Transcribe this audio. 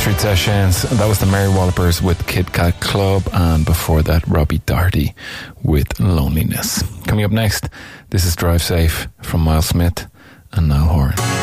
Street Sessions. That was the Mary Wallopers with Kit Kat Club, and before that, Robbie Doherty with Loneliness. Coming up next, this is Drive Safe from Miles Smith and Niall Horan.